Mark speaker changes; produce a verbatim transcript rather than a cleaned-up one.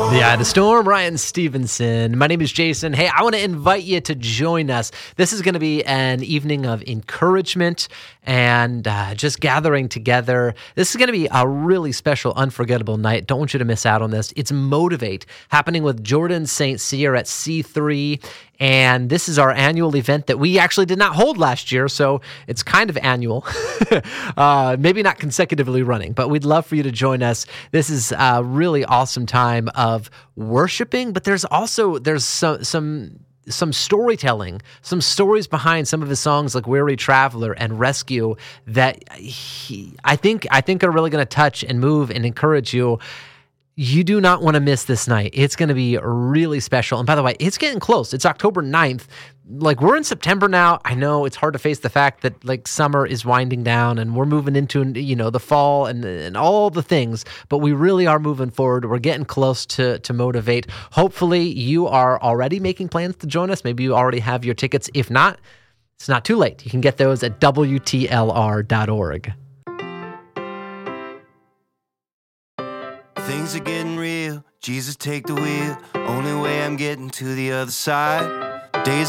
Speaker 1: The Eye of the Storm, Ryan Stevenson. My name is Jason. Hey, I want to invite you to join us. This is going to be an evening of encouragement and uh, just gathering together. This is going to be a really special, unforgettable night. Don't want you to miss out on this. It's Motivate, happening with Jordan Saint Cyr at C three. And this is our annual event that we actually did not hold last year, so it's kind of annual. uh, maybe not consecutively running, but we'd love for you to join us. This is a really awesome time of worshiping, but there's also there's some some some storytelling, some stories behind some of his songs like Weary Traveler and Rescue that he, I think I think are really going to touch and move and encourage you. You do not want to miss this night. It's going to be really special. And by the way, it's getting close. It's October ninth. Like, we're in September now. I know it's hard to face the fact that, like, summer is winding down and we're moving into, you know, the fall and, and all the things, but we really are moving forward. We're getting close to, to Motivate. Hopefully you are already making plans to join us. Maybe you already have your tickets. If not, it's not too late. You can get those at W T L R dot org.
Speaker 2: Things are getting real, Jesus take the wheel. Only way I'm getting to the other side. Days